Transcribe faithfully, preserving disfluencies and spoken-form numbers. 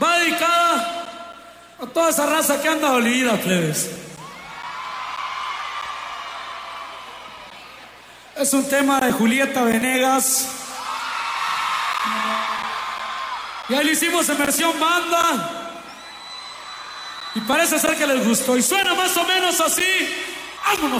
Va dedicada a toda esa raza que anda dolida, plebes. Es un tema de Julieta Venegas. Y ahí lo hicimos en versión banda. Y parece ser que les gustó. Y suena más o menos así. ¡Vámonos!